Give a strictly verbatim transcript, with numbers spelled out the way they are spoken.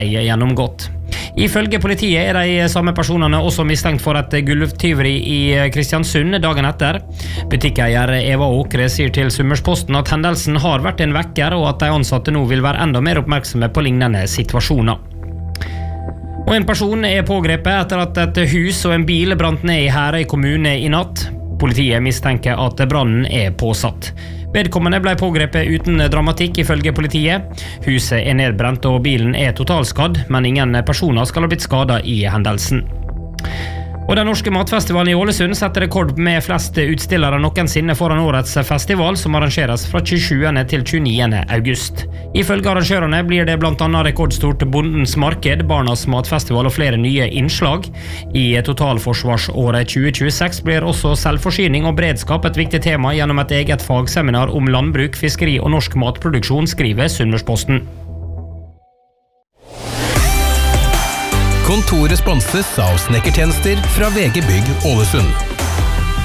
gjennomgått. Ifølge politiet er de samme personene også mistenkt for et gulvtyveri i Kristiansund dagen etter. Butikkeier Eva Åkre sier til Sunnmørsposten at hendelsen har vært en vekker, og at de ansatte nå vil være enda mer oppmerksomme på lignende situasjoner. Og en person er pågrepet etter at et hus og en bil brant ned i Herøy kommune i natt. Politiet mistenker at brannen er påsatt. Vedkommende ble pågrepet uten dramatikk ifølge politiet. Huset er nedbrent og bilen er totalskadd, men ingen personer skal ha blitt skadet i hendelsen. Og den norske matfestivalen i Ålesund setter rekord med flest utstillere noensinne foran årets festival, som arrangeres fra tjuesjuende til tjueniende august. Ifølge arrangørene blir det blant annet rekordstort Bondens marked, Barnas matfestival og flere nye innslag. I totalforsvarsåret tjue tjueseks blir også selvforsyning og beredskap et viktig tema gjennom et eget fagseminar om landbruk, fiskeri og norsk matproduksjon, skriver Sunnmørsposten. Kontoret sponses av snekkertjenester fra V G Bygg Ålesund.